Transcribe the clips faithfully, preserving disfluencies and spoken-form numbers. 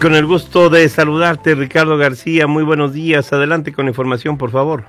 Con el gusto de saludarte, Ricardo García. Muy buenos días. Adelante con la información, por favor.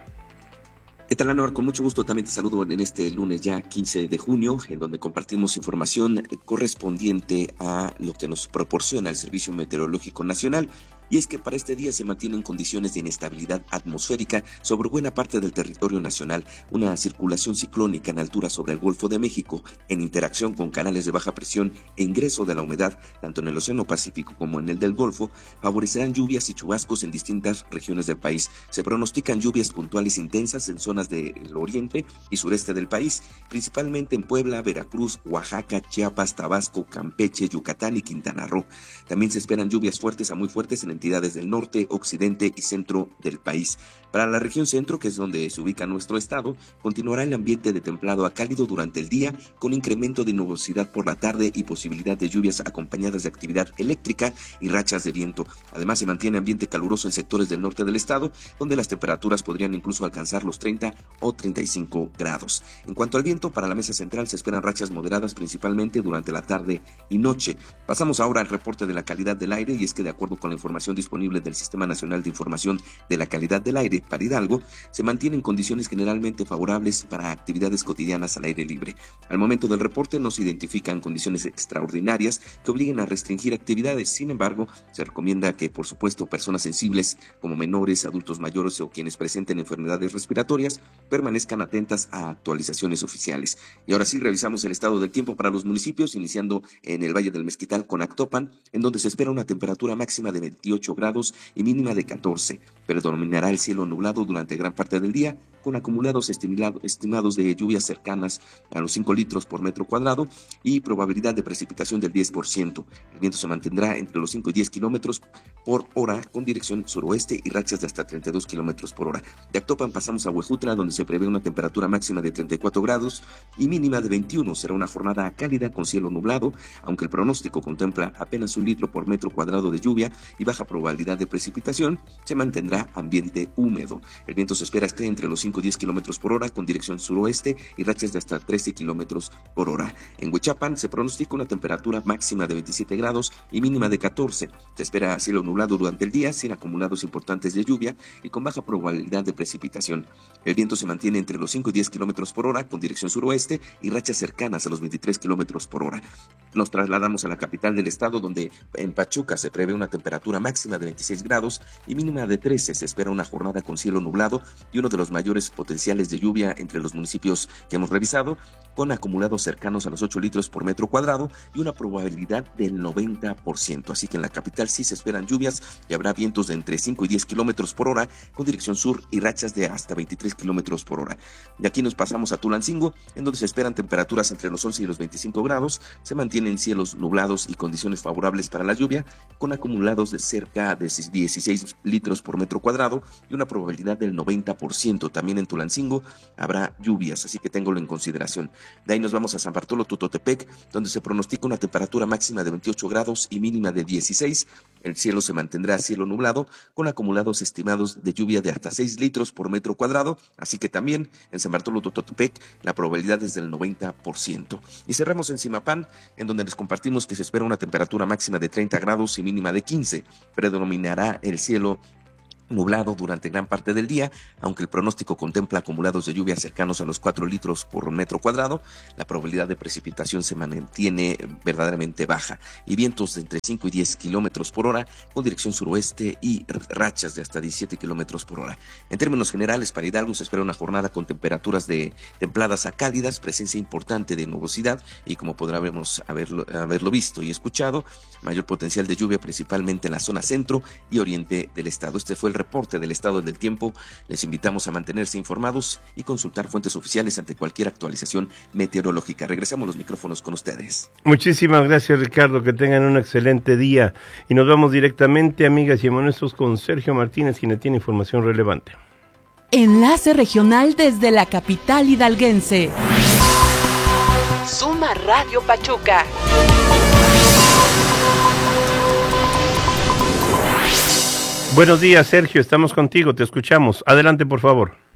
¿Qué tal, Anuar? Con mucho gusto también te saludo en este lunes ya quince de junio, en donde compartimos información correspondiente a lo que nos proporciona el Servicio Meteorológico Nacional. Y es que para este día se mantienen condiciones de inestabilidad atmosférica sobre buena parte del territorio nacional, una circulación ciclónica en altura sobre el Golfo de México, en interacción con canales de baja presión e ingreso de la humedad, tanto en el Océano Pacífico como en el del Golfo, favorecerán lluvias y chubascos en distintas regiones del país. Se pronostican lluvias puntuales intensas en zonas del oriente y sureste del país, principalmente en Puebla, Veracruz, Oaxaca, Chiapas, Tabasco, Campeche, Yucatán y Quintana Roo. También se esperan lluvias fuertes a muy fuertes en entidades del norte, occidente y centro del país. Para la región centro, que es donde se ubica nuestro estado, continuará el ambiente de templado a cálido durante el día, con incremento de nubosidad por la tarde y posibilidad de lluvias acompañadas de actividad eléctrica y rachas de viento. Además, se mantiene ambiente caluroso en sectores del norte del estado, donde las temperaturas podrían incluso alcanzar los treinta o treinta y cinco grados. En cuanto al viento, para la mesa central se esperan rachas moderadas principalmente durante la tarde y noche. Pasamos ahora al reporte de la calidad del aire, y es que de acuerdo con la información disponible del Sistema Nacional de Información de la Calidad del Aire para Hidalgo, se mantienen condiciones generalmente favorables para actividades cotidianas al aire libre. Al momento del reporte no se identifican condiciones extraordinarias que obliguen a restringir actividades. Sin embargo, se recomienda que, por supuesto, personas sensibles como menores, adultos mayores o quienes presenten enfermedades respiratorias permanezcan atentas a actualizaciones oficiales. Y ahora sí, revisamos el estado del tiempo para los municipios, iniciando en el Valle del Mezquital con Actopan, en donde se espera una temperatura máxima de veintiocho grados y mínima de catorce. Predominará el cielo nublado durante gran parte del día, con acumulados estimados de lluvias cercanas a los cinco litros por metro cuadrado y probabilidad de precipitación del diez por ciento. El viento se mantendrá entre los cinco y diez kilómetros por hora con dirección suroeste y rachas de hasta treinta y dos kilómetros por hora. De Actopan pasamos a Huejutla, donde se prevé una temperatura máxima de treinta y cuatro grados y mínima de veintiuno. Será una jornada cálida con cielo nublado, aunque el pronóstico contempla apenas un litro por metro cuadrado de lluvia y baja probabilidad de precipitación. Se mantendrá ambiente húmedo. El viento se espera esté entre los cinco y diez kilómetros por hora con dirección suroeste y rachas de hasta trece kilómetros por hora. En Huichapan se pronostica una temperatura máxima de veintisiete grados y mínima de catorce. Se espera cielo nublado durante el día, sin acumulados importantes de lluvia y con baja probabilidad de precipitación. El viento se mantiene entre los cinco y diez kilómetros por hora con dirección suroeste y rachas cercanas a los veintitrés kilómetros por hora. Nos trasladamos a la capital del estado, donde en Pachuca se prevé una temperatura máxima de veintiséis grados y mínima de trece. Se espera una jornada con cielo nublado y uno de los mayores potenciales de lluvia entre los municipios que hemos revisado, con acumulados cercanos a los ocho litros por metro cuadrado y una probabilidad del noventa por ciento. Así que en la capital sí se esperan lluvias y habrá vientos de entre cinco y diez kilómetros por hora con dirección sur y rachas de hasta veintitrés kilómetros por hora. De aquí nos pasamos a Tulancingo, en donde se esperan temperaturas entre los once y los veinticinco grados. Se mantienen cielos nublados y condiciones favorables para la lluvia, con acumulados de cerca de dieciséis litros por metro cuadrado y una probabilidad del noventa por ciento. También en Tulancingo habrá lluvias, así que téngalo en consideración. De ahí nos vamos a San Bartolo Tutotepec, donde se pronostica una temperatura máxima de veintiocho grados y mínima de dieciséis. El cielo se mantendrá cielo nublado, con acumulados estimados de lluvia de hasta seis litros por metro cuadrado, así que también en San Bartolo Tutotepec la probabilidad es del noventa por ciento. Y cerramos en Zimapán, en donde les compartimos que se espera una temperatura máxima de treinta grados y mínima de quince. Predominará el cielo nublado durante gran parte del día, aunque el pronóstico contempla acumulados de lluvia cercanos a los cuatro litros por metro cuadrado. La probabilidad de precipitación se mantiene verdaderamente baja y vientos de entre cinco y diez kilómetros por hora con dirección suroeste y rachas de hasta diecisiete kilómetros por hora. En términos generales, para Hidalgo se espera una jornada con temperaturas de templadas a cálidas, presencia importante de nubosidad y, como podremos haberlo, haberlo visto y escuchado, mayor potencial de lluvia principalmente en la zona centro y oriente del estado. Este fue el reporte del estado del tiempo. Les invitamos a mantenerse informados y consultar fuentes oficiales ante cualquier actualización meteorológica. Regresamos los micrófonos con ustedes. Muchísimas gracias, Ricardo, que tengan un excelente día y nos vamos directamente, amigas y amigos, con Sergio Martínez, quien tiene información relevante. Enlace regional desde la capital hidalguense. Suma Radio Pachuca. Buenos días, Sergio, estamos contigo, te escuchamos. Adelante, por favor.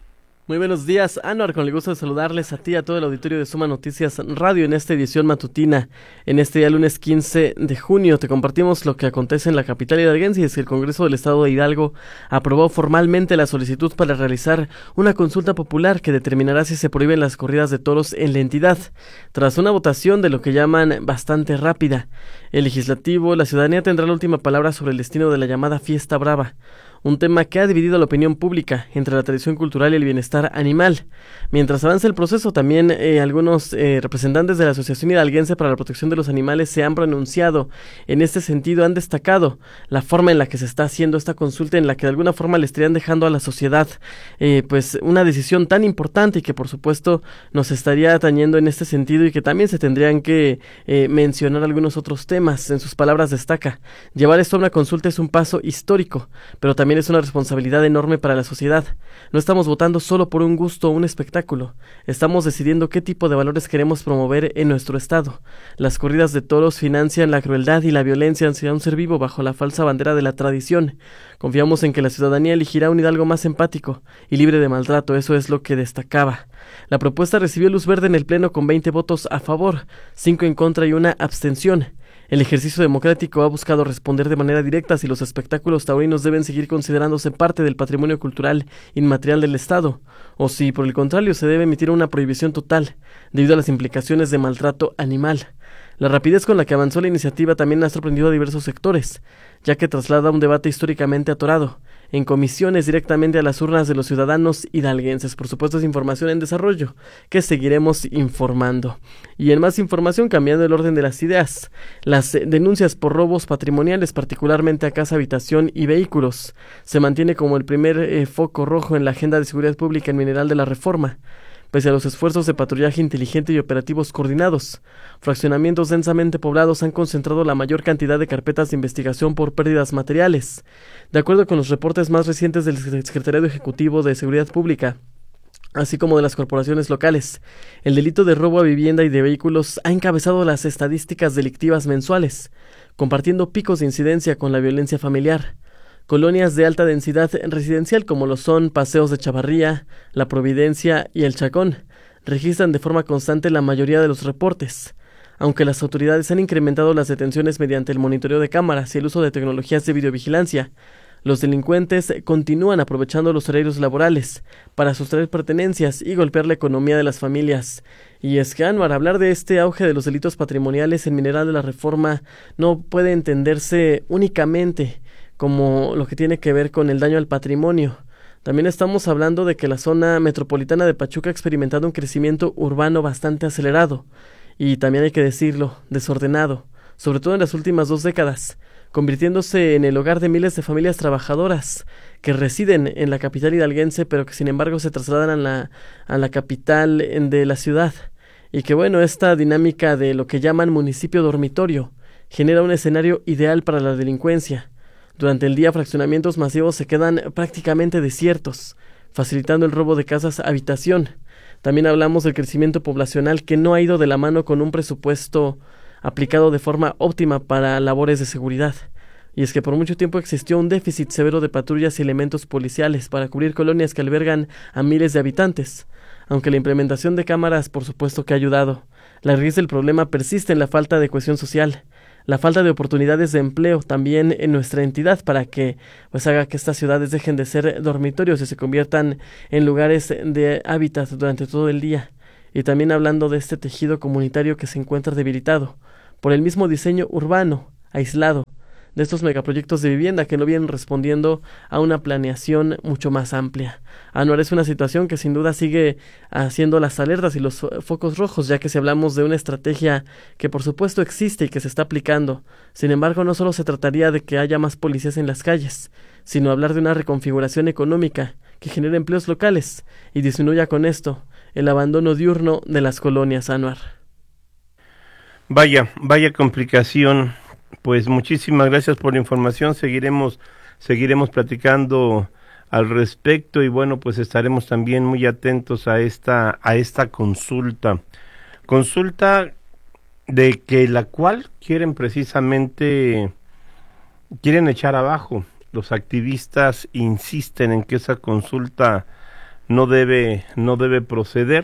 Muy buenos días, Anuar, con el gusto de saludarles a ti y a todo el auditorio de Suma Noticias Radio en esta edición matutina. En este día lunes quince de junio te compartimos lo que acontece en la capital hidalguense, y es que el Congreso del Estado de Hidalgo aprobó formalmente la solicitud para realizar una consulta popular que determinará si se prohíben las corridas de toros en la entidad. Tras una votación de lo que llaman bastante rápida, el legislativo, la ciudadanía tendrá la última palabra sobre el destino de la llamada Fiesta Brava, un tema que ha dividido a la opinión pública entre la tradición cultural y el bienestar animal. Mientras avanza el proceso, también eh, algunos eh, representantes de la Asociación Hidalguense para la Protección de los Animales se han pronunciado en este sentido, han destacado la forma en la que se está haciendo esta consulta, en la que de alguna forma le estarían dejando a la sociedad eh, pues una decisión tan importante y que por supuesto nos estaría atañendo en este sentido, y que también se tendrían que eh, mencionar algunos otros temas. En sus palabras destaca: llevar esto a una consulta es un paso histórico, pero también También es una responsabilidad enorme para la sociedad. No estamos votando solo por un gusto o un espectáculo. Estamos decidiendo qué tipo de valores queremos promover en nuestro estado. Las corridas de toros financian la crueldad y la violencia hacia un ser vivo bajo la falsa bandera de la tradición. Confiamos en que la ciudadanía elegirá un Hidalgo más empático y libre de maltrato. Eso es lo que destacaba. La propuesta recibió luz verde en el Pleno con veinte votos a favor, cinco en contra y una abstención. El ejercicio democrático ha buscado responder de manera directa si los espectáculos taurinos deben seguir considerándose parte del patrimonio cultural inmaterial del Estado, o si, por el contrario, se debe emitir una prohibición total, debido a las implicaciones de maltrato animal. La rapidez con la que avanzó la iniciativa también ha sorprendido a diversos sectores, ya que traslada un debate históricamente atorado, en comisiones directamente a las urnas de los ciudadanos hidalguenses. Por supuesto, es información en desarrollo que seguiremos informando. Y en más información, cambiando el orden de las ideas, las denuncias por robos patrimoniales, particularmente a casa, habitación y vehículos, se mantiene como el primer eh, foco rojo en la agenda de seguridad pública en Mineral de la Reforma. Pese a los esfuerzos de patrullaje inteligente y operativos coordinados, fraccionamientos densamente poblados han concentrado la mayor cantidad de carpetas de investigación por pérdidas materiales. De acuerdo con los reportes más recientes del Secretariado Ejecutivo de Seguridad Pública, así como de las corporaciones locales, el delito de robo a vivienda y de vehículos ha encabezado las estadísticas delictivas mensuales, compartiendo picos de incidencia con la violencia familiar. Colonias de alta densidad residencial, como lo son Paseos de Chavarría, La Providencia y El Chacón, registran de forma constante la mayoría de los reportes. Aunque las autoridades han incrementado las detenciones mediante el monitoreo de cámaras y el uso de tecnologías de videovigilancia, los delincuentes continúan aprovechando los horarios laborales para sustraer pertenencias y golpear la economía de las familias. Y es que, Anuar, hablar de este auge de los delitos patrimoniales en Mineral de la Reforma no puede entenderse únicamente como lo que tiene que ver con el daño al patrimonio. También estamos hablando de que la zona metropolitana de Pachuca ha experimentado un crecimiento urbano bastante acelerado, y también hay que decirlo, desordenado, sobre todo en las últimas dos décadas, convirtiéndose en el hogar de miles de familias trabajadoras que residen en la capital hidalguense, pero que sin embargo se trasladan a la, a la capital de la ciudad. Y que bueno, esta dinámica de lo que llaman municipio dormitorio genera un escenario ideal para la delincuencia. Durante el día, fraccionamientos masivos se quedan prácticamente desiertos, facilitando el robo de casas habitación. También hablamos del crecimiento poblacional que no ha ido de la mano con un presupuesto aplicado de forma óptima para labores de seguridad. Y es que por mucho tiempo existió un déficit severo de patrullas y elementos policiales para cubrir colonias que albergan a miles de habitantes. Aunque la implementación de cámaras, por supuesto que ha ayudado, la raíz del problema persiste en la falta de cohesión social, la falta de oportunidades de empleo también en nuestra entidad, para que pues haga que estas ciudades dejen de ser dormitorios y se conviertan en lugares de hábitat durante todo el día. Y también hablando de este tejido comunitario que se encuentra debilitado por el mismo diseño urbano, aislado, de estos megaproyectos de vivienda que no vienen respondiendo a una planeación mucho más amplia. Anuar, es una situación que sin duda sigue haciendo las alertas y los focos rojos, ya que si hablamos de una estrategia que por supuesto existe y que se está aplicando, sin embargo no solo se trataría de que haya más policías en las calles, sino hablar de una reconfiguración económica que genere empleos locales y disminuya con esto el abandono diurno de las colonias, Anuar. Vaya, vaya complicación. Pues muchísimas gracias por la información, seguiremos, seguiremos platicando al respecto y bueno, pues estaremos también muy atentos a esta, a esta consulta, consulta de que la cual quieren precisamente, quieren echar abajo. Los activistas insisten en que esa consulta no debe, no debe proceder.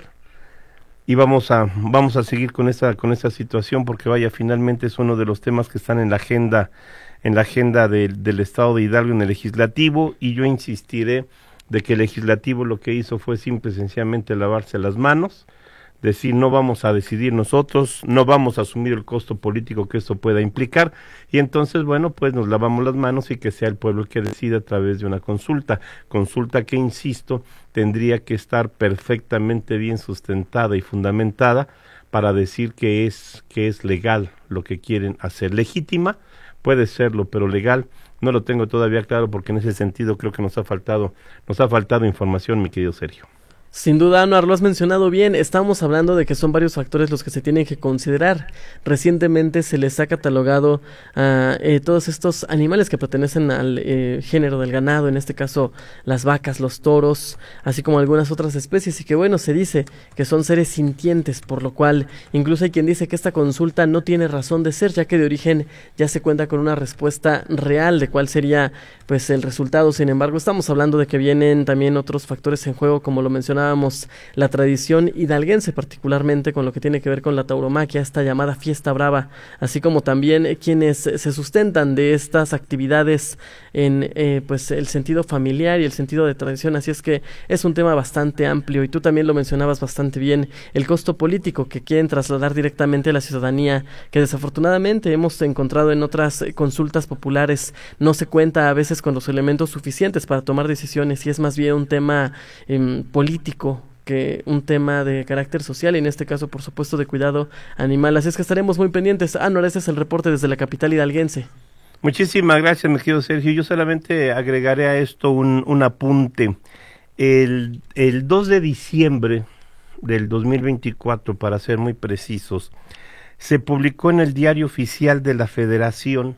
Y vamos a, vamos a seguir con esta, con esta situación, porque vaya, finalmente es uno de los temas que están en la agenda, en la agenda del, del Estado de Hidalgo, en el legislativo, y yo insistiré de que el legislativo lo que hizo fue simple y sencillamente lavarse las manos, decir no vamos a decidir nosotros, no vamos a asumir el costo político que esto pueda implicar, y entonces bueno, pues nos lavamos las manos y que sea el pueblo el que decida a través de una consulta, consulta que insisto, tendría que estar perfectamente bien sustentada y fundamentada para decir que es, que es legal lo que quieren hacer. Legítima puede serlo, pero legal no lo tengo todavía claro, porque en ese sentido creo que nos ha faltado, nos ha faltado información, mi querido Sergio. Sin duda, Anuar, lo has mencionado bien. Estamos hablando de que son varios factores los que se tienen que considerar. Recientemente se les ha catalogado a eh, todos estos animales que pertenecen al eh, género del ganado, en este caso las vacas, los toros, así como algunas otras especies, y que bueno, se dice que son seres sintientes, por lo cual incluso hay quien dice que esta consulta no tiene razón de ser, ya que de origen ya se cuenta con una respuesta real de cuál sería pues el resultado. Sin embargo, estamos hablando de que vienen también otros factores en juego, como lo mencionaba la tradición hidalguense, particularmente con lo que tiene que ver con la tauromaquia, esta llamada fiesta brava, así como también eh, quienes se sustentan de estas actividades en eh, pues el sentido familiar y el sentido de tradición. Así es que es un tema bastante amplio, y tú también lo mencionabas bastante bien, el costo político que quieren trasladar directamente a la ciudadanía, que desafortunadamente hemos encontrado en otras consultas populares no se cuenta a veces con los elementos suficientes para tomar decisiones, y es más bien un tema eh, político que un tema de carácter social, y en este caso por supuesto de cuidado animal. Así es que estaremos muy pendientes. Ah, no, ese es el reporte desde la capital hidalguense. Muchísimas gracias, mi querido Sergio. Yo solamente agregaré a esto un, un apunte. El, el dos de diciembre del dos mil veinticuatro, para ser muy precisos, se publicó en el Diario Oficial de la Federación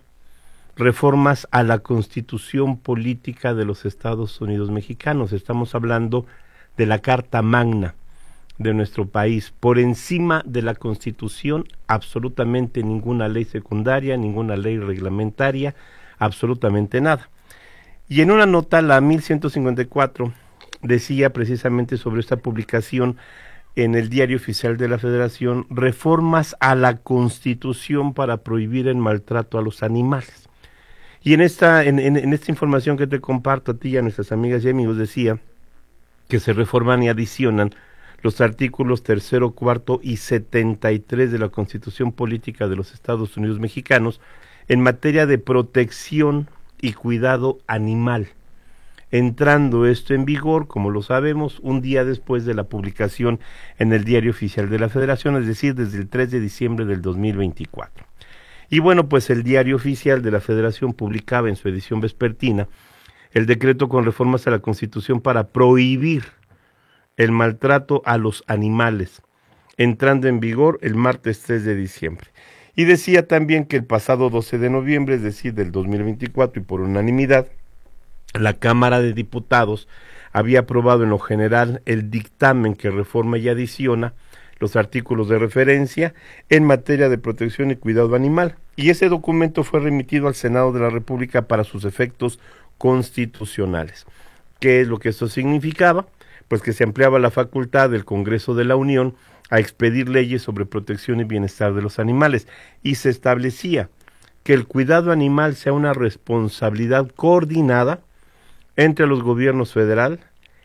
reformas a la Constitución Política de los Estados Unidos Mexicanos. Estamos hablando de la Carta Magna de nuestro país. Por encima de la Constitución, absolutamente ninguna ley secundaria, ninguna ley reglamentaria, absolutamente nada. Y en una nota, la mil ciento cincuenta y cuatro, decía precisamente sobre esta publicación en el Diario Oficial de la Federación, reformas a la Constitución para prohibir el maltrato a los animales. Y en esta, en, en, en esta información que te comparto a ti y a nuestras amigas y amigos, decía que se reforman y adicionan los artículos tercero, cuarto y setenta y tres de la Constitución Política de los Estados Unidos Mexicanos en materia de protección y cuidado animal, entrando esto en vigor, como lo sabemos, un día después de la publicación en el Diario Oficial de la Federación, es decir, desde el tres de diciembre del dos mil veinticuatro. Y bueno, pues el Diario Oficial de la Federación publicaba en su edición vespertina el decreto con reformas a la Constitución para prohibir el maltrato a los animales, entrando en vigor el martes tres de diciembre. Y decía también que el pasado doce de noviembre, es decir, del dos mil veinticuatro, y por unanimidad, la Cámara de Diputados había aprobado en lo general el dictamen que reforma y adiciona los artículos de referencia en materia de protección y cuidado animal. Y ese documento fue remitido al Senado de la República para sus efectos constitucionales. ¿Qué es lo que esto significaba? Pues que se ampliaba la facultad del Congreso de la Unión a expedir leyes sobre protección y bienestar de los animales, y se establecía que el cuidado animal sea una responsabilidad coordinada entre los gobiernos federal,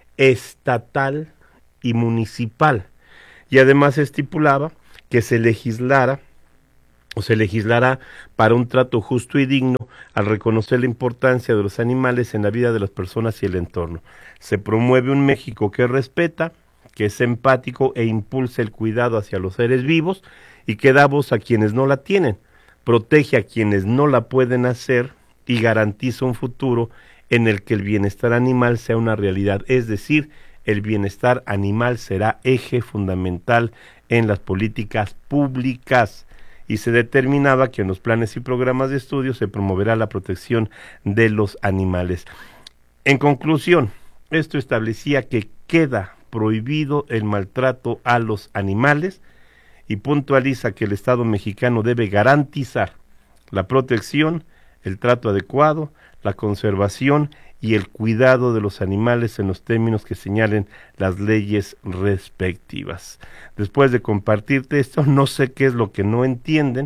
estatal y municipal, y además se estipulaba que se legislara o se legislará para un trato justo y digno al reconocer la importancia de los animales en la vida de las personas y el entorno. Se promueve un México que respeta, que es empático e impulsa el cuidado hacia los seres vivos y que da voz a quienes no la tienen, protege a quienes no la pueden hacer y garantiza un futuro en el que el bienestar animal sea una realidad, es decir, el bienestar animal será eje fundamental en las políticas públicas. Y se determinaba que en los planes y programas de estudio se promoverá la protección de los animales. En conclusión, esto establecía que queda prohibido el maltrato a los animales y puntualiza que el Estado mexicano debe garantizar la protección, el trato adecuado, la conservación y el cuidado de los animales en los términos que señalen las leyes respectivas. Después de compartirte esto, no sé qué es lo que no entienden,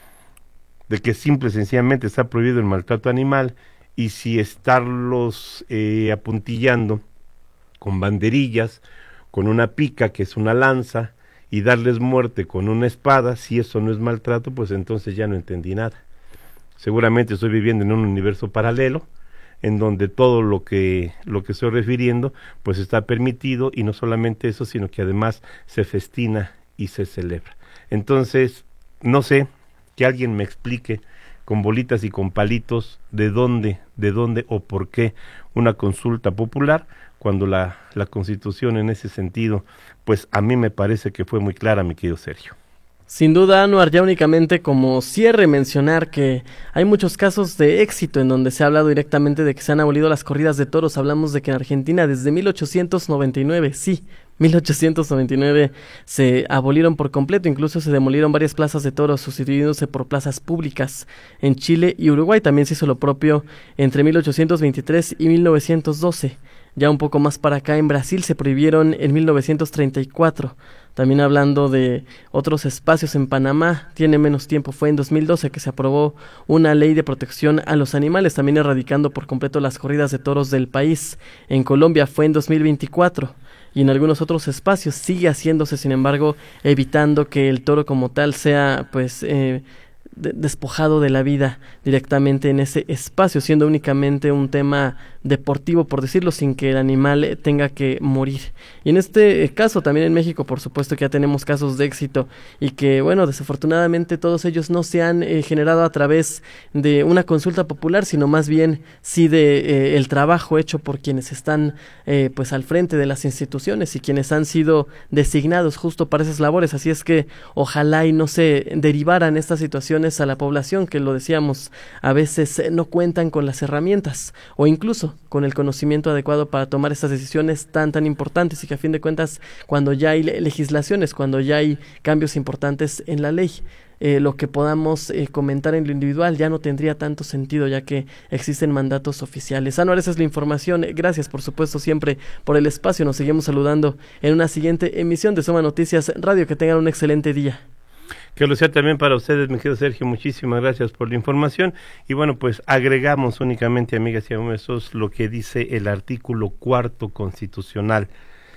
de que simple y sencillamente está prohibido el maltrato animal, y si estarlos eh, apuntillando con banderillas, con una pica que es una lanza, y darles muerte con una espada, si eso no es maltrato, pues entonces ya no entendí nada. Seguramente estoy viviendo en un universo paralelo, en donde todo lo que lo que estoy refiriendo pues está permitido, y no solamente eso, sino que además se festina y se celebra. Entonces, no sé, que alguien me explique con bolitas y con palitos de dónde, de dónde o por qué una consulta popular, cuando la, la Constitución en ese sentido, pues a mí me parece que fue muy clara, mi querido Sergio. Sin duda, Anuar, ya únicamente como cierre mencionar que hay muchos casos de éxito en donde se ha hablado directamente de que se han abolido las corridas de toros. Hablamos de que en Argentina desde mil ochocientos noventa y nueve, sí, mil ochocientos noventa y nueve se abolieron por completo, incluso se demolieron varias plazas de toros, sustituyéndose por plazas públicas. En Chile y Uruguay también se hizo lo propio entre mil ochocientos veintitrés y mil novecientos doce. Ya un poco más para acá, en Brasil se prohibieron en mil novecientos treinta y cuatro. También hablando de otros espacios, en Panamá, tiene menos tiempo, fue en dos mil doce que se aprobó una ley de protección a los animales, también erradicando por completo las corridas de toros del país. En Colombia fue en dos mil veinticuatro. Y en algunos otros espacios sigue haciéndose, sin embargo, evitando que el toro como tal sea, pues, eh, de- despojado de la vida directamente en ese espacio, siendo únicamente un tema deportivo, por decirlo, sin que el animal eh, tenga que morir. Y en este eh, caso, también en México, por supuesto que ya tenemos casos de éxito, y que, bueno, desafortunadamente todos ellos no se han eh, generado a través de una consulta popular, sino más bien sí de eh, el trabajo hecho por quienes están eh, pues al frente de las instituciones y quienes han sido designados justo para esas labores. Así es que ojalá y no se derivaran estas situaciones a la población, que lo decíamos, a veces eh, no cuentan con las herramientas o incluso con el conocimiento adecuado para tomar estas decisiones tan tan importantes, y que a fin de cuentas, cuando ya hay le- legislaciones, cuando ya hay cambios importantes en la ley, eh, lo que podamos eh, comentar en lo individual ya no tendría tanto sentido, ya que existen mandatos oficiales. Anuar, esa es la información. Gracias, por supuesto, siempre por el espacio. Nos seguimos saludando en una siguiente emisión de Suma Noticias Radio. Que tengan un excelente día. Que lo sea también para ustedes, mi querido Sergio, muchísimas gracias por la información. Y bueno, pues agregamos únicamente, amigas y amigos, lo que dice el artículo cuarto constitucional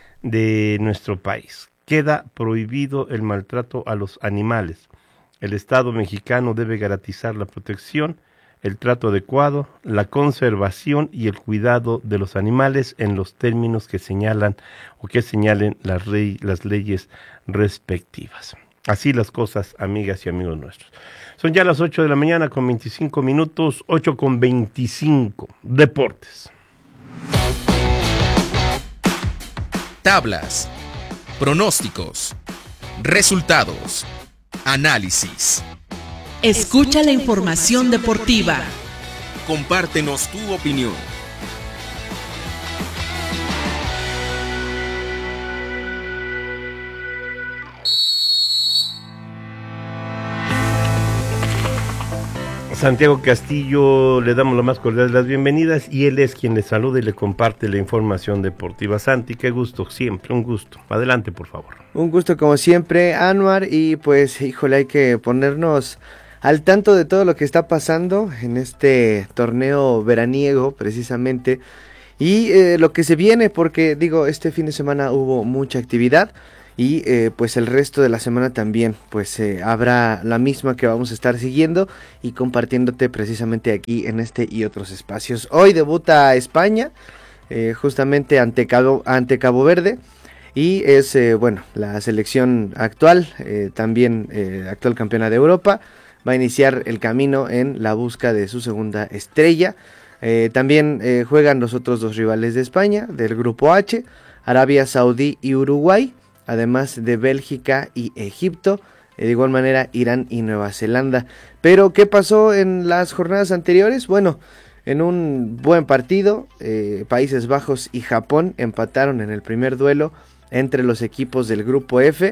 de nuestro país. Queda prohibido el maltrato a los animales. El Estado mexicano debe garantizar la protección, el trato adecuado, la conservación y el cuidado de los animales en los términos que señalan o que señalen las, rey, las leyes respectivas. Así las cosas, amigas y amigos nuestros. Son ya las ocho de la mañana con veinticinco minutos, ocho con veinticinco. Deportes. Tablas, pronósticos, resultados, análisis. Escucha la información deportiva. Compártenos tu opinión. Santiago Castillo, le damos la más cordial de las bienvenidas, y él es quien le saluda y le comparte la información deportiva. Santi, qué gusto, siempre un gusto. Adelante, por favor. Un gusto como siempre, Anuar, y pues, híjole, hay que ponernos al tanto de todo lo que está pasando en este torneo veraniego, precisamente, y eh, lo que se viene, porque, digo, este fin de semana hubo mucha actividad, y eh, pues el resto de la semana también, pues eh, habrá la misma que vamos a estar siguiendo y compartiéndote precisamente aquí en este y otros espacios. Hoy debuta España, eh, justamente ante Cabo, ante Cabo Verde, y es, eh, bueno, la selección actual, eh, también eh, actual campeona de Europa, va a iniciar el camino en la busca de su segunda estrella. Eh, también eh, juegan los otros dos rivales de España, del grupo H, Arabia Saudí y Uruguay, además de Bélgica y Egipto, de igual manera Irán y Nueva Zelanda. Pero, ¿qué pasó en las jornadas anteriores? Bueno, en un buen partido, eh, Países Bajos y Japón empataron en el primer duelo entre los equipos del grupo F,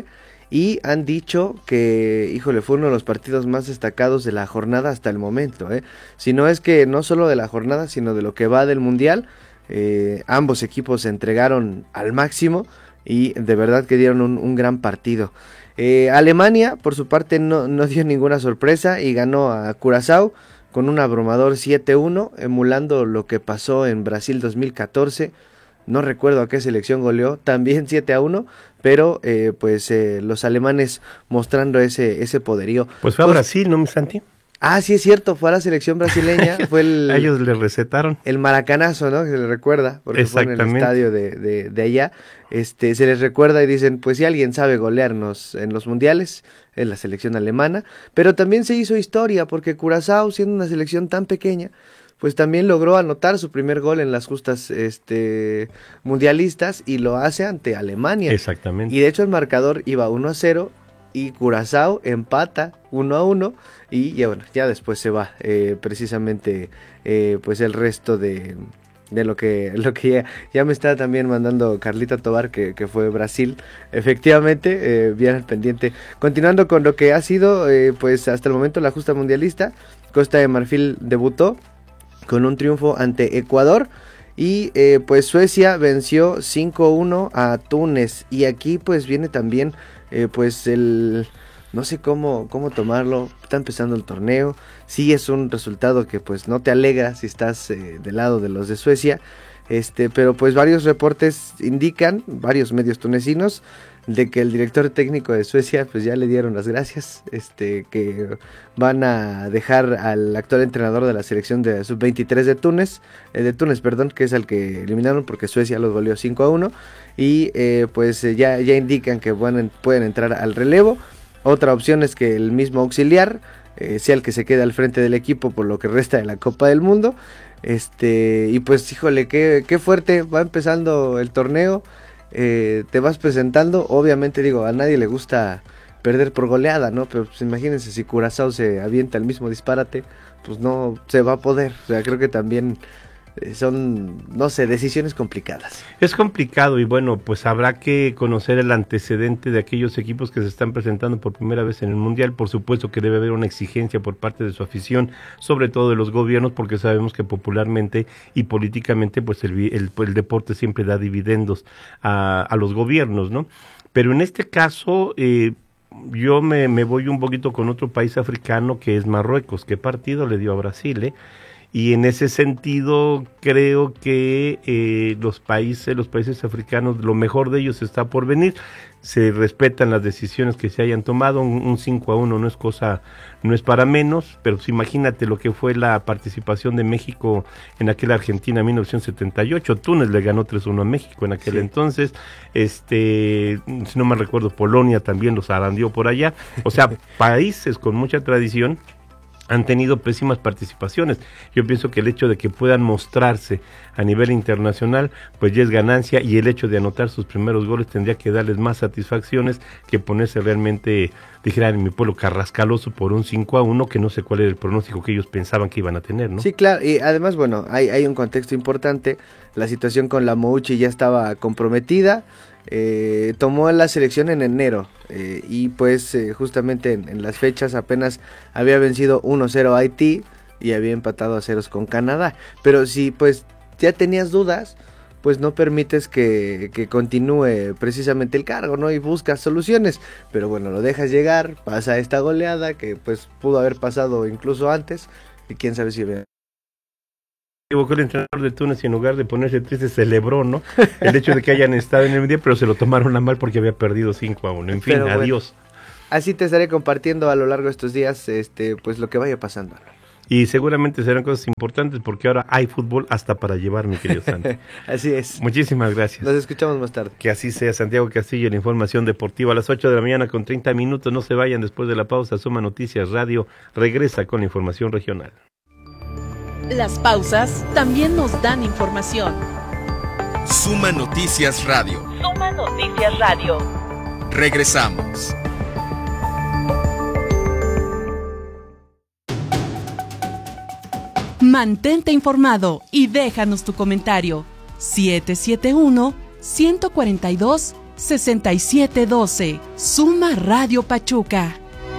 y han dicho que, híjole, fue uno de los partidos más destacados de la jornada hasta el momento, ¿eh? Si no es que no solo de la jornada, sino de lo que va del Mundial, eh, ambos equipos se entregaron al máximo y de verdad que dieron un, un gran partido. Eh, Alemania, por su parte, no, no dio ninguna sorpresa y ganó a Curazao con un abrumador siete uno, emulando lo que pasó en Brasil dos mil catorce. No recuerdo a qué selección goleó, también siete a uno, pero eh, pues eh, los alemanes mostrando ese, ese poderío. Pues fue a Brasil, ¿no, mi Santi? Ah, sí es cierto, fue a la selección brasileña, fue el... A ellos le recetaron. El maracanazo, ¿no? Que se le recuerda, porque fue en el estadio de, de, de allá. Este, se les recuerda y dicen, pues si alguien sabe golearnos en los mundiales, es la selección alemana. Pero también se hizo historia, porque Curazao, siendo una selección tan pequeña, pues también logró anotar su primer gol en las justas este, mundialistas y lo hace ante Alemania. Exactamente. Y de hecho el marcador iba uno a cero y Curazao empata uno a uno y ya bueno, ya después se va eh, precisamente eh, pues el resto de, de lo que lo que ya, ya me está también mandando Carlita Tobar que, que fue Brasil, efectivamente, eh, bien al pendiente. Continuando con lo que ha sido eh, pues hasta el momento la justa mundialista, Costa de Marfil debutó con un triunfo ante Ecuador y eh, pues Suecia venció cinco uno a Túnez y aquí pues viene también eh, pues el, no sé cómo, cómo tomarlo, está empezando el torneo, sí es un resultado que pues no te alegra si estás eh, del lado de los de Suecia, este, pero pues varios reportes indican, varios medios tunecinos, de que el director técnico de Suecia pues ya le dieron las gracias, este, que van a dejar al actual entrenador de la selección de sub veintitrés de Túnez, eh, de Túnez, perdón, que es al que eliminaron porque Suecia los goleó cinco a uno y eh, pues eh, ya, ya indican que van, pueden entrar al relevo. Otra opción es que el mismo auxiliar eh, sea el que se quede al frente del equipo por lo que resta de la Copa del Mundo, este, y pues híjole, qué, qué fuerte va empezando el torneo. Eh, te vas presentando, obviamente digo, a nadie le gusta perder por goleada, ¿no? Pero pues imagínense si Curazao se avienta el mismo disparate, pues no se va a poder, o sea, creo que también eh, son, no sé, decisiones complicadas. Es complicado y bueno, pues habrá que conocer el antecedente de aquellos equipos que se están presentando por primera vez en el Mundial. Por supuesto que debe haber una exigencia por parte de su afición, sobre todo de los gobiernos, porque sabemos que popularmente y políticamente pues el, el, el deporte siempre da dividendos a, a los gobiernos, ¿no? Pero en este caso eh, yo me, me voy un poquito con otro país africano que es Marruecos. ¿Qué partido le dio a Brasil, eh? Y en ese sentido creo que eh, los países, los países africanos, lo mejor de ellos está por venir. Se respetan las decisiones que se hayan tomado, un, un cinco a uno no es cosa, no es para menos, pero pues imagínate lo que fue la participación de México en aquel Argentina mil novecientos setenta y ocho, Túnez le ganó tres uno a México en aquel sí. entonces, este, si no me recuerdo, Polonia también los arandió por allá, o sea, países con mucha tradición han tenido pésimas participaciones. Yo pienso que el hecho de que puedan mostrarse a nivel internacional, pues ya es ganancia, y el hecho de anotar sus primeros goles tendría que darles más satisfacciones que ponerse realmente, dijera en mi pueblo, carrascaloso por un cinco a uno, que no sé cuál era el pronóstico que ellos pensaban que iban a tener, ¿no? Sí, claro, y además, bueno, hay, hay un contexto importante, la situación con la Mouchi ya estaba comprometida, eh, tomó la selección en enero, eh, y pues eh, justamente en, en las fechas apenas había vencido uno cero a Haití y había empatado a ceros con Canadá, pero si pues ya tenías dudas, pues no permites que, que continúe precisamente el cargo, ¿no? Y buscas soluciones, pero bueno, lo dejas llegar, pasa esta goleada que pues pudo haber pasado incluso antes, y quién sabe si hubiera... equivocó el entrenador de Túnez y en lugar de ponerse triste celebró, ¿no? El hecho de que hayan estado en el Mundial, pero se lo tomaron a mal porque había perdido cinco a uno. En fin, pero adiós. Bueno, así te estaré compartiendo a lo largo de estos días, este, pues lo que vaya pasando. Y seguramente serán cosas importantes porque ahora hay fútbol hasta para llevar, mi querido Santi. Así es. Muchísimas gracias. Nos escuchamos más tarde. Que así sea. Santiago Castillo, la información deportiva a las ocho de la mañana con treinta minutos. No se vayan después de la pausa. Suma Noticias Radio regresa con la información regional. Las pausas también nos dan información. Suma Noticias Radio. Suma Noticias Radio. Regresamos. Mantente informado y déjanos tu comentario. siete siete uno, uno cuatro dos, sesenta y siete doce. Suma Radio Pachuca.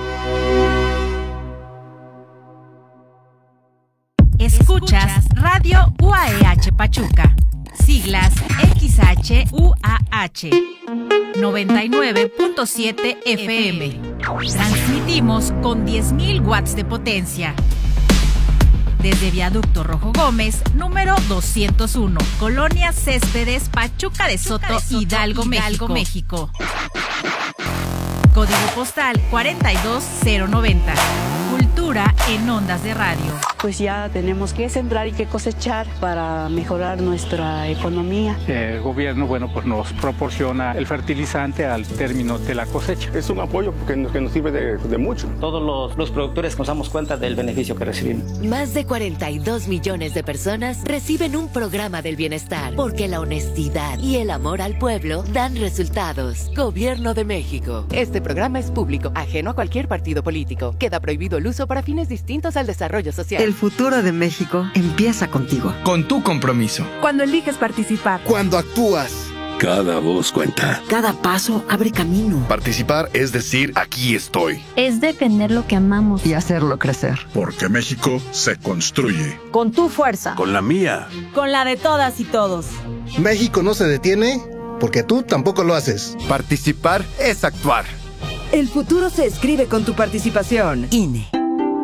Escuchas Radio U A E H Pachuca. Siglas X H U A H. noventa y nueve punto siete F M. Transmitimos con diez mil watts de potencia. Desde Viaducto Rojo Gómez, número doscientos uno, Colonia Céspedes, Pachuca de Soto, Pachuca de Soto Hidalgo, Hidalgo, México. Código postal cuarenta y dos cero noventa. Cultura en ondas de radio. Pues ya tenemos que sembrar y que cosechar para mejorar nuestra economía. El gobierno, bueno, pues nos proporciona el fertilizante al término de la cosecha. Es un apoyo que nos, que nos sirve de, de mucho. Todos los, los productores nos damos cuenta del beneficio que recibimos. Más de cuarenta y dos millones de personas reciben un programa del bienestar, porque la honestidad y el amor al pueblo dan resultados. Gobierno de México. Este programa es público, ajeno a cualquier partido político. Queda prohibido el uso para fines distintos al desarrollo social. El futuro de México empieza contigo. Con tu compromiso. Cuando eliges participar. Cuando actúas. Cada voz cuenta. Cada paso abre camino. Participar es decir, aquí estoy. Es defender lo que amamos. Y hacerlo crecer. Porque México se construye. Con tu fuerza. Con la mía. Con la de todas y todos. México no se detiene porque tú tampoco lo haces. Participar es actuar. El futuro se escribe con tu participación. I N E.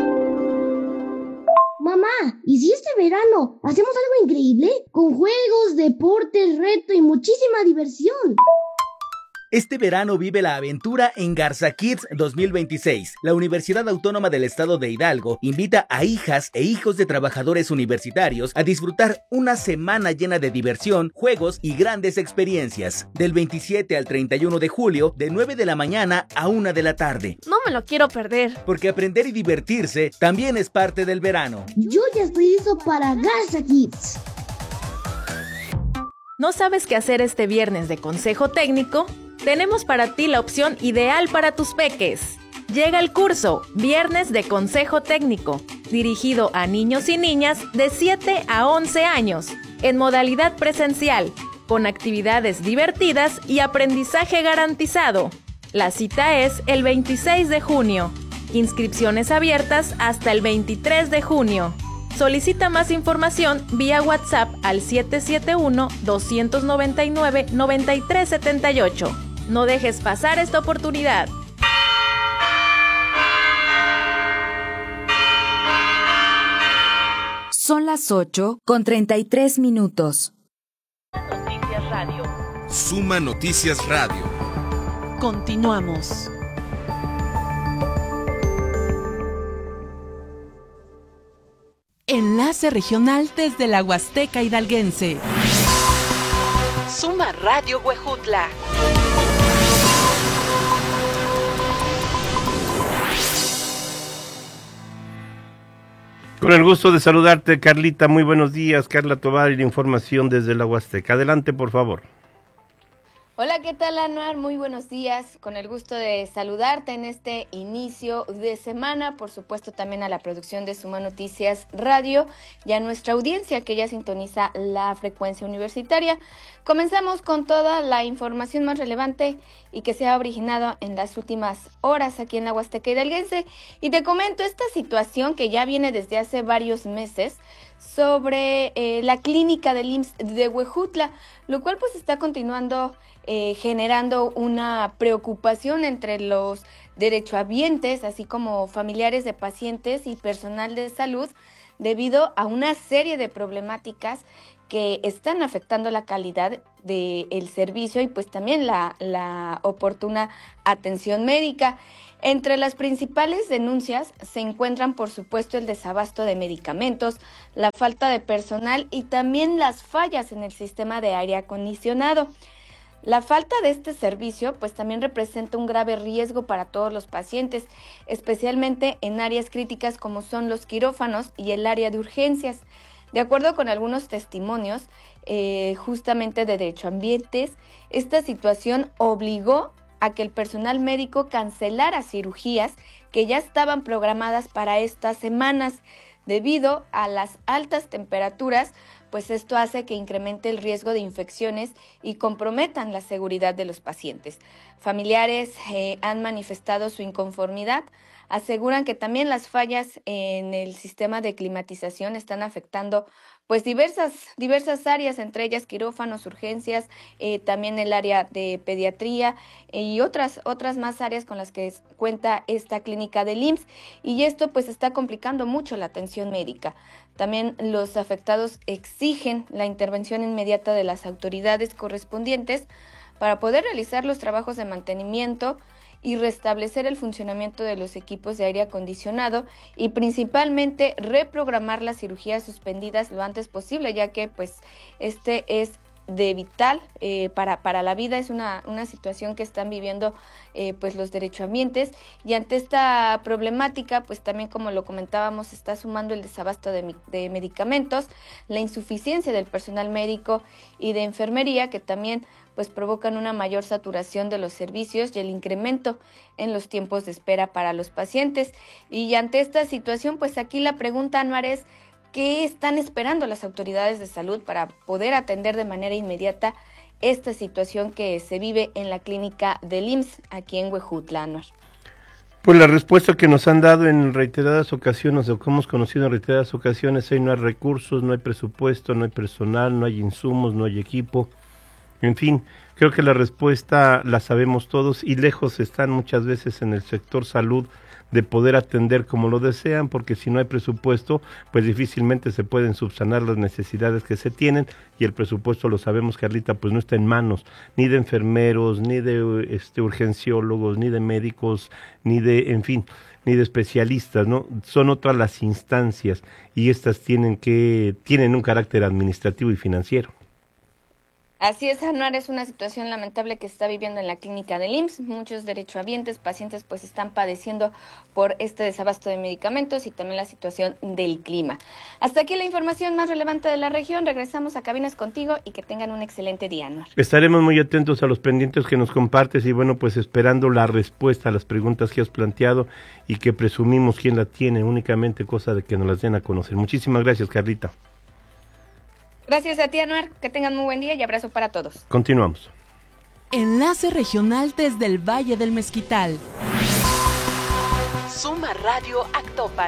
Mamá, ¿y si este verano hacemos algo increíble? Con juegos, deportes, reto y muchísima diversión. Este verano vive la aventura en Garza Kids dos mil veintiséis. La Universidad Autónoma del Estado de Hidalgo invita a hijas e hijos de trabajadores universitarios a disfrutar una semana llena de diversión, juegos y grandes experiencias. Del veintisiete al treinta y uno de julio, de nueve de la mañana a una de la tarde. No me lo quiero perder. Porque aprender y divertirse también es parte del verano. Yo ya estoy listo para Garza Kids. ¿No sabes qué hacer este viernes de consejo técnico? Tenemos para ti la opción ideal para tus peques. Llega el curso Viernes de Consejo Técnico, dirigido a niños y niñas de siete a once años, en modalidad presencial, con actividades divertidas y aprendizaje garantizado. La cita es el veintiséis de junio. Inscripciones abiertas hasta el veintitrés de junio. Solicita más información vía WhatsApp al siete siete uno, dos nueve nueve, nueve tres siete ocho. No dejes pasar esta oportunidad. Son las ocho con treinta y tres minutos. Noticias Radio. Suma Noticias Radio. Continuamos. Enlace regional desde la Huasteca Hidalguense. Suma Radio Huejutla. Con el gusto de saludarte, Carlita. Muy buenos días. Carla Tovar y la información desde la Huasteca. Adelante, por favor. Hola, ¿qué tal, Anuar? Muy buenos días. Con el gusto de saludarte en este inicio de semana. Por supuesto, también a la producción de Suma Noticias Radio y a nuestra audiencia que ya sintoniza la frecuencia universitaria. Comenzamos con toda la información más relevante y que se ha originado en las últimas horas aquí en la Huasteca Hidalguense. Y te comento esta situación que ya viene desde hace varios meses sobre eh, la clínica del I M S S de Huejutla, lo cual pues está continuando eh, generando una preocupación entre los derechohabientes, así como familiares de pacientes y personal de salud, debido a una serie de problemáticas que están afectando la calidad del servicio y pues también la, la oportuna atención médica. Entre las principales denuncias se encuentran, por supuesto, el desabasto de medicamentos, la falta de personal y también las fallas en el sistema de aire acondicionado. La falta de este servicio, pues también representa un grave riesgo para todos los pacientes, especialmente en áreas críticas como son los quirófanos y el área de urgencias. De acuerdo con algunos testimonios, eh, justamente de derechohabientes, esta situación obligó a que el personal médico cancelara cirugías que ya estaban programadas para estas semanas. Debido a las altas temperaturas, pues esto hace que incremente el riesgo de infecciones y comprometan la seguridad de los pacientes. Familiares eh, han manifestado su inconformidad. Aseguran que también las fallas en el sistema de climatización están afectando pues diversas, diversas áreas, entre ellas quirófanos, urgencias, eh, también el área de pediatría eh, y otras, otras más áreas con las que cuenta esta clínica del I M S S, y esto pues está complicando mucho la atención médica. También los afectados exigen la intervención inmediata de las autoridades correspondientes para poder realizar los trabajos de mantenimiento y restablecer el funcionamiento de los equipos de aire acondicionado y principalmente reprogramar las cirugías suspendidas lo antes posible, ya que pues este es de vital eh, para, para la vida, es una, una situación que están viviendo eh, pues los derechohabientes, y ante esta problemática pues también, como lo comentábamos, está sumando el desabasto de, de medicamentos, la insuficiencia del personal médico y de enfermería, que también pues provocan una mayor saturación de los servicios y el incremento en los tiempos de espera para los pacientes. Y ante esta situación, pues aquí la pregunta, Anuar, es ¿qué están esperando las autoridades de salud para poder atender de manera inmediata esta situación que se vive en la clínica del I M S S aquí en Huejutla, Anuar? Pues la respuesta que nos han dado en reiteradas ocasiones, o que hemos conocido en reiteradas ocasiones, es no hay recursos, no hay presupuesto, no hay personal, no hay insumos, no hay equipo. En fin, creo que la respuesta la sabemos todos, y lejos están muchas veces en el sector salud de poder atender como lo desean, porque si no hay presupuesto, pues difícilmente se pueden subsanar las necesidades que se tienen, y el presupuesto, lo sabemos, Carlita, pues no está en manos ni de enfermeros, ni de este urgenciólogos, ni de médicos, ni de, en fin, ni de especialistas, ¿no? Son otras las instancias, y estas tienen que tienen un carácter administrativo y financiero. Así es, Anuar, es una situación lamentable que se está viviendo en la clínica del I M S S. Muchos derechohabientes, pacientes, pues están padeciendo por este desabasto de medicamentos y también la situación del clima. Hasta aquí la información más relevante de la región. Regresamos a cabinas contigo y que tengan un excelente día, Anuar. Estaremos muy atentos a los pendientes que nos compartes y bueno, pues esperando la respuesta a las preguntas que has planteado y que presumimos quién la tiene, únicamente cosa de que nos las den a conocer. Muchísimas gracias, Carlita. Gracias a ti, Anuar, que tengan muy buen día y abrazo para todos. Continuamos. Enlace regional desde el Valle del Mezquital. Suma Radio Actopan.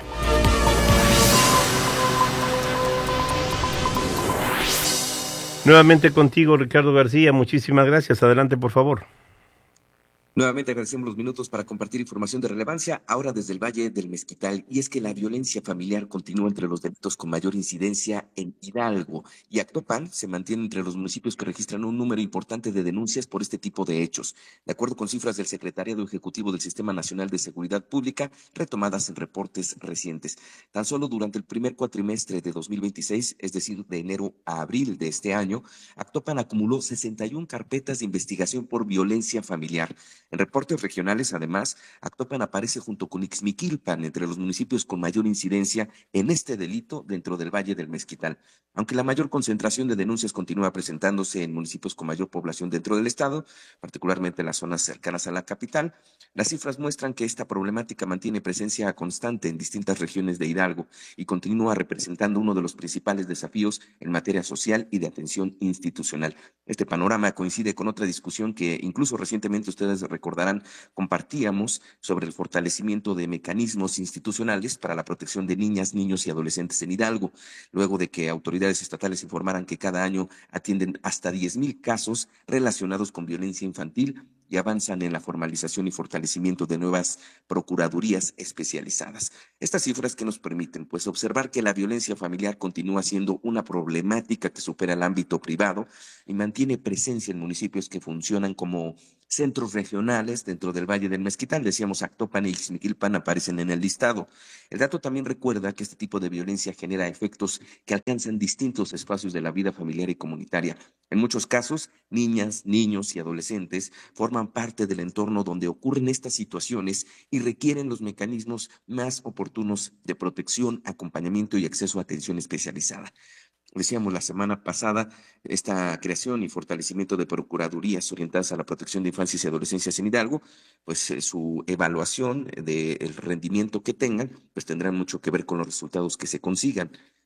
Nuevamente contigo, Ricardo García, muchísimas gracias. Adelante, por favor. Nuevamente agradecemos los minutos para compartir información de relevancia, ahora desde el Valle del Mezquital, y es que la violencia familiar continúa entre los delitos con mayor incidencia en Hidalgo, y Actopan se mantiene entre los municipios que registran un número importante de denuncias por este tipo de hechos, de acuerdo con cifras del Secretariado Ejecutivo del Sistema Nacional de Seguridad Pública, retomadas en reportes recientes. Tan solo durante el primer cuatrimestre de dos mil veintiséis, es decir, de enero a abril de este año, Actopan acumuló sesenta y una carpetas de investigación por violencia familiar. En reportes regionales, además, Actopan aparece junto con Ixmiquilpan entre los municipios con mayor incidencia en este delito dentro del Valle del Mezquital. Aunque la mayor concentración de denuncias continúa presentándose en municipios con mayor población dentro del estado, particularmente en las zonas cercanas a la capital, las cifras muestran que esta problemática mantiene presencia constante en distintas regiones de Hidalgo y continúa representando uno de los principales desafíos en materia social y de atención institucional. Este panorama coincide con otra discusión que incluso recientemente ustedes recordarán, compartíamos sobre el fortalecimiento de mecanismos institucionales para la protección de niñas, niños y adolescentes en Hidalgo, luego de que autoridades estatales informaran que cada año atienden hasta diez mil casos relacionados con violencia infantil y avanzan en la formalización y fortalecimiento de nuevas procuradurías especializadas. Estas cifras que nos permiten, pues, observar que la violencia familiar continúa siendo una problemática que supera el ámbito privado y mantiene presencia en municipios que funcionan como centros regionales dentro del Valle del Mezquital. Decíamos, Actopan y Ixmiquilpan aparecen en el listado. El dato también recuerda que este tipo de violencia genera efectos que alcanzan distintos espacios de la vida familiar y comunitaria. En muchos casos, niñas, niños y adolescentes forman parte del entorno donde ocurren estas situaciones y requieren los mecanismos más oportunos de protección, acompañamiento y acceso a atención especializada. Decíamos la semana pasada, esta creación y fortalecimiento de procuradurías orientadas a la protección de infancias y adolescencias en Hidalgo, pues eh, su evaluación del rendimiento que tengan, pues tendrán mucho que ver con los resultados que se consigan.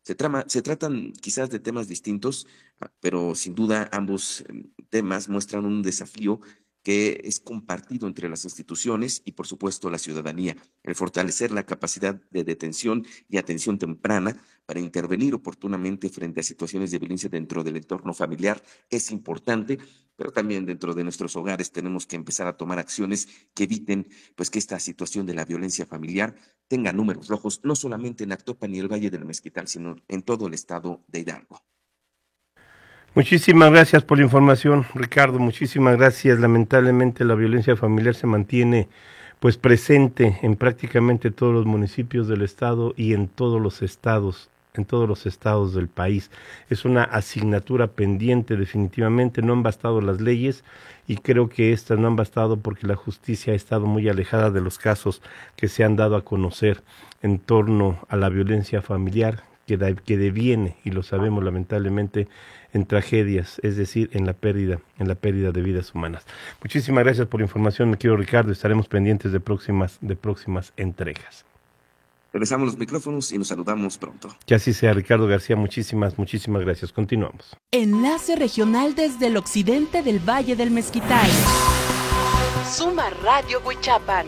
Se, trama, se tratan quizás de temas distintos, pero sin duda ambos temas muestran un desafío que es compartido entre las instituciones y, por supuesto, la ciudadanía. El fortalecer la capacidad de detención y atención temprana para intervenir oportunamente frente a situaciones de violencia dentro del entorno familiar es importante, pero también dentro de nuestros hogares tenemos que empezar a tomar acciones que eviten pues, que esta situación de la violencia familiar tenga números rojos, no solamente en Actopan y el Valle del Mezquital, sino en todo el estado de Hidalgo. Muchísimas gracias por la información, Ricardo, muchísimas gracias. Lamentablemente la violencia familiar se mantiene pues presente en prácticamente todos los municipios del estado y en todos los estados, en todos los estados del país. Es una asignatura pendiente definitivamente, no han bastado las leyes y creo que estas no han bastado porque la justicia ha estado muy alejada de los casos que se han dado a conocer en torno a la violencia familiar que, da, que deviene, y lo sabemos lamentablemente, en tragedias, es decir, en la pérdida, en la pérdida de vidas humanas. Muchísimas gracias por la información, mi querido Ricardo. Estaremos pendientes de próximas, de próximas entregas. Regresamos los micrófonos y nos saludamos pronto. Que así sea, Ricardo García. Muchísimas, muchísimas gracias. Continuamos. Enlace regional desde el occidente del Valle del Mezquital. Suma Radio Huichapan.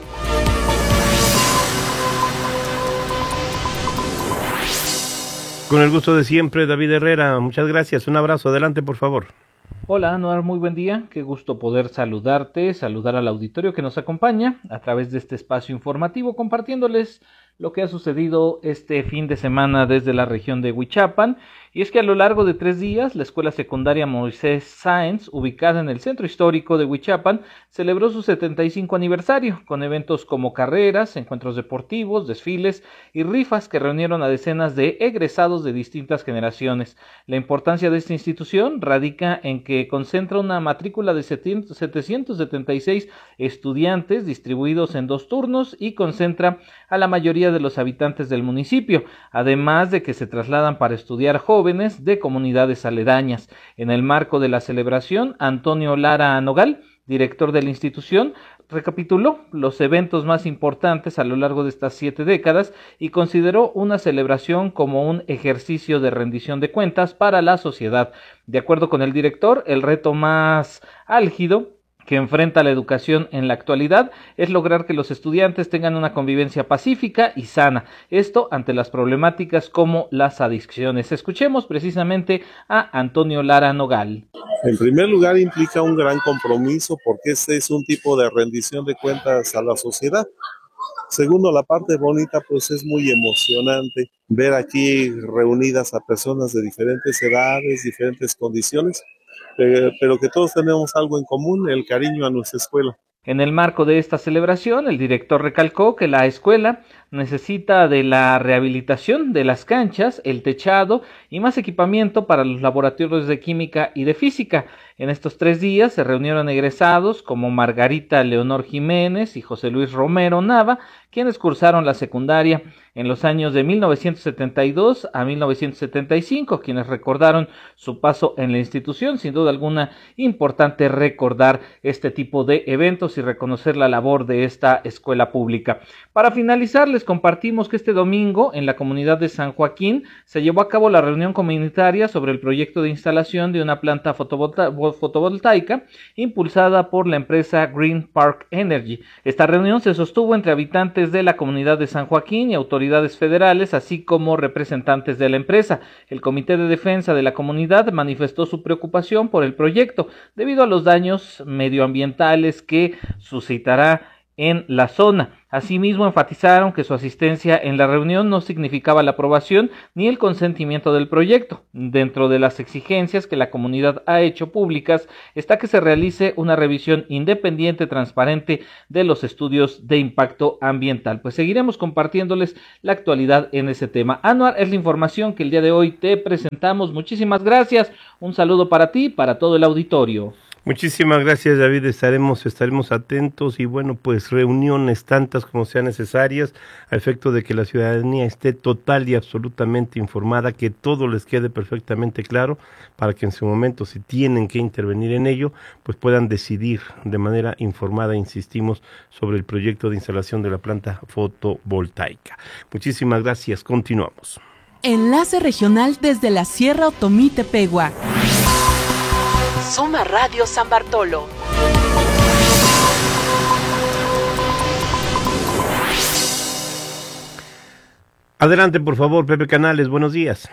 Con el gusto de siempre, David Herrera. Muchas gracias. Un abrazo. Adelante, por favor. Hola, Anuar, muy buen día. Qué gusto poder saludarte, saludar al auditorio que nos acompaña a través de este espacio informativo, compartiéndoles lo que ha sucedido este fin de semana desde la región de Huichapan. Y es que a lo largo de tres días, la escuela secundaria Moisés Sáenz, ubicada en el centro histórico de Huichapan, celebró su setenta y cinco aniversario, con eventos como carreras, encuentros deportivos, desfiles y rifas que reunieron a decenas de egresados de distintas generaciones. La importancia de esta institución radica en que concentra una matrícula de setecientos setenta y seis estudiantes distribuidos en dos turnos y concentra a la mayoría de los habitantes del municipio, además de que se trasladan para estudiar jóvenes de comunidades aledañas. En el marco de la celebración, Antonio Lara Nogal, director de la institución, recapituló los eventos más importantes a lo largo de estas siete décadas y consideró una celebración como un ejercicio de rendición de cuentas para la sociedad. De acuerdo con el director, el reto más álgido que enfrenta la educación en la actualidad es lograr que los estudiantes tengan una convivencia pacífica y sana, esto ante las problemáticas como las adicciones. Escuchemos precisamente a Antonio Lara Nogal. En primer lugar, implica un gran compromiso porque este es un tipo de rendición de cuentas a la sociedad. Segundo, la parte bonita, pues es muy emocionante ver aquí reunidas a personas de diferentes edades, diferentes condiciones, pero que todos tenemos algo en común, el cariño a nuestra escuela. En el marco de esta celebración, el director recalcó que la escuela necesita de la rehabilitación de las canchas, el techado y más equipamiento para los laboratorios de química y de física. En estos tres días se reunieron egresados como Margarita Leonor Jiménez y José Luis Romero Nava, quienes cursaron la secundaria en los años de mil novecientos setenta y dos a mil novecientos setenta y cinco, quienes recordaron su paso en la institución. Sin duda alguna, importante recordar este tipo de eventos y reconocer la labor de esta escuela pública. Para finalizar, les compartimos que este domingo en la comunidad de San Joaquín se llevó a cabo la reunión comunitaria sobre el proyecto de instalación de una planta fotovolta- fotovoltaica impulsada por la empresa Green Park Energy. Esta reunión se sostuvo entre habitantes de la comunidad de San Joaquín y autoridades federales, así como representantes de la empresa. El Comité de Defensa de la Comunidad manifestó su preocupación por el proyecto debido a los daños medioambientales que suscitará en la zona. Asimismo, enfatizaron que su asistencia en la reunión no significaba la aprobación ni el consentimiento del proyecto. Dentro de las exigencias que la comunidad ha hecho públicas está que se realice una revisión independiente, transparente de los estudios de impacto ambiental. Pues seguiremos compartiéndoles la actualidad en ese tema. Anuar, es la información que el día de hoy te presentamos. Muchísimas gracias. Un saludo para ti y para todo el auditorio. Muchísimas gracias, David. Estaremos, estaremos atentos y bueno, pues reuniones tantas como sean necesarias a efecto de que la ciudadanía esté total y absolutamente informada, que todo les quede perfectamente claro para que en su momento, si tienen que intervenir en ello, pues puedan decidir de manera informada, insistimos, sobre el proyecto de instalación de la planta fotovoltaica. Muchísimas gracias. Continuamos. Enlace regional desde la Sierra Otomí-Tepegua. Suma Radio San Bartolo. Adelante, por favor, Pepe Canales, buenos días.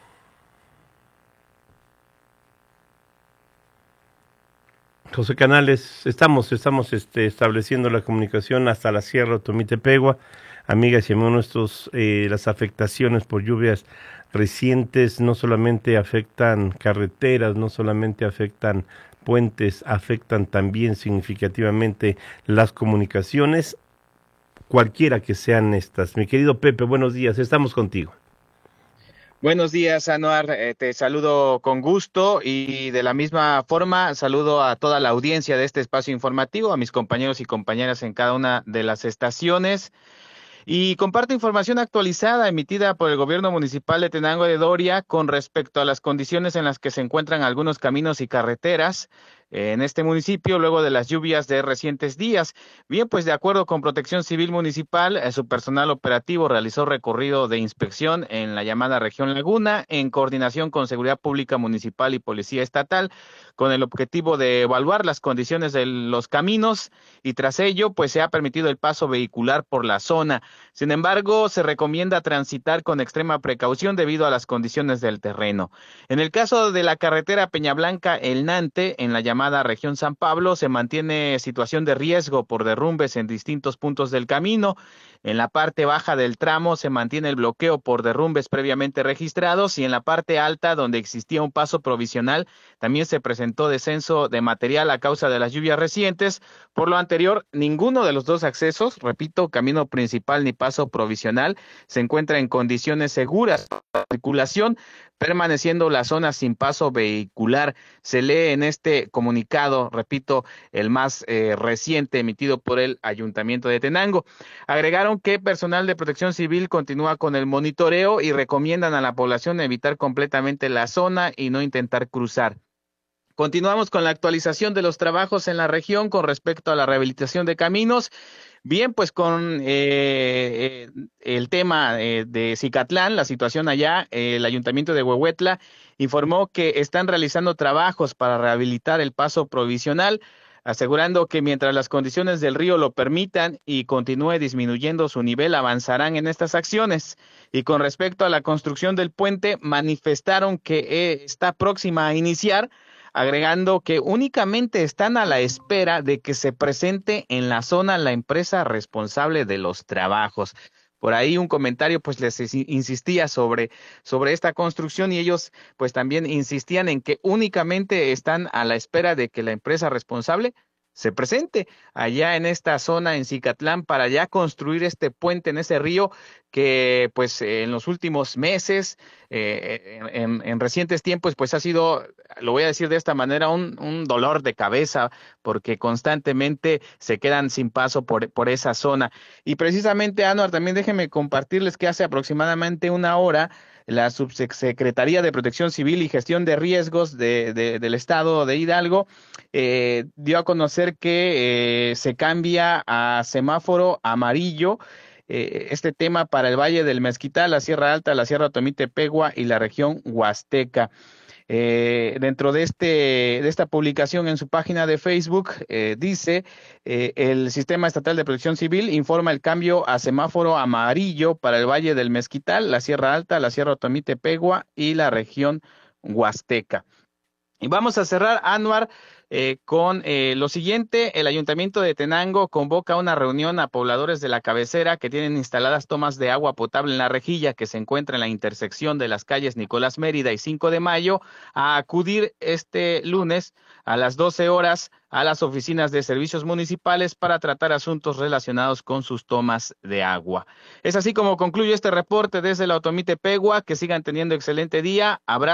José Canales, estamos, estamos este, estableciendo la comunicación hasta la Sierra Otomí-Tepegua. Amigas y amigos nuestros, eh, las afectaciones por lluvias recientes no solamente afectan carreteras, no solamente afectan puentes, afectan también significativamente las comunicaciones, cualquiera que sean estas. Mi querido Pepe, buenos días, estamos contigo. Buenos días, Anuar, eh, te saludo con gusto y de la misma forma saludo a toda la audiencia de este espacio informativo, a mis compañeros y compañeras en cada una de las estaciones. Y comparto información actualizada emitida por el gobierno municipal de Tenango de Doria con respecto a las condiciones en las que se encuentran algunos caminos y carreteras en este municipio luego de las lluvias de recientes días. Bien, pues de acuerdo con Protección Civil Municipal, eh, su personal operativo realizó recorrido de inspección en la llamada región Laguna en coordinación con Seguridad Pública Municipal y Policía Estatal con el objetivo de evaluar las condiciones de los caminos y tras ello pues se ha permitido el paso vehicular por la zona. Sin embargo, se recomienda transitar con extrema precaución debido a las condiciones del terreno. En el caso de la carretera Peñablanca-El Nante, en la llamada región San Pablo, se mantiene situación de riesgo por derrumbes en distintos puntos del camino. En la parte baja del tramo se mantiene el bloqueo por derrumbes previamente registrados y en la parte alta, donde existía un paso provisional, también se presentó descenso de material a causa de las lluvias recientes. Por lo anterior, ninguno de los dos accesos, repito, camino principal ni paso provisional, se encuentra en condiciones seguras para la circulación, permaneciendo la zona sin paso vehicular. Se lee en este comunicado, repito, el más eh, reciente emitido por el Ayuntamiento de Tenango. Agregaron que personal de Protección Civil continúa con el monitoreo y recomiendan a la población evitar completamente la zona y no intentar cruzar. Continuamos con la actualización de los trabajos en la región con respecto a la rehabilitación de caminos. Bien, pues con eh, eh, el tema eh, de Cicatlán, la situación allá, eh, el Ayuntamiento de Huehuetla informó que están realizando trabajos para rehabilitar el paso provisional, asegurando que mientras las condiciones del río lo permitan y continúe disminuyendo su nivel, avanzarán en estas acciones. Y con respecto a la construcción del puente, manifestaron que eh, está próxima a iniciar, agregando que únicamente están a la espera de que se presente en la zona la empresa responsable de los trabajos. Por ahí un comentario pues les insistía sobre, sobre esta construcción y ellos pues también insistían en que únicamente están a la espera de que la empresa responsable se presente allá en esta zona en Cicatlán para ya construir este puente en ese río que pues en los últimos meses, eh, en, en recientes tiempos pues ha sido, lo voy a decir de esta manera, un, un dolor de cabeza porque constantemente se quedan sin paso por, por esa zona. Y precisamente, Anuar, también déjenme compartirles que hace aproximadamente una hora la Subsecretaría de Protección Civil y Gestión de Riesgos de, de, del Estado de Hidalgo eh, dio a conocer que eh, se cambia a semáforo amarillo eh, este tema para el Valle del Mezquital, la Sierra Alta, la Sierra Otomí-Tepegua y la región Huasteca. Eh, dentro de este de esta publicación en su página de Facebook eh, dice eh, el Sistema Estatal de Protección Civil informa el cambio a semáforo amarillo para el Valle del Mezquital, la Sierra Alta, la Sierra Otomí-Tepegua y la región Huasteca. Y vamos a cerrar, Anuar, eh, con eh, lo siguiente. El Ayuntamiento de Tenango convoca una reunión a pobladores de la cabecera que tienen instaladas tomas de agua potable en la rejilla que se encuentra en la intersección de las calles Nicolás Mérida y cinco de mayo a acudir este lunes a las doce horas a las oficinas de servicios municipales para tratar asuntos relacionados con sus tomas de agua. Es así como concluyo este reporte desde la Otomí-Tepegua. Que sigan teniendo excelente día. Abrazo.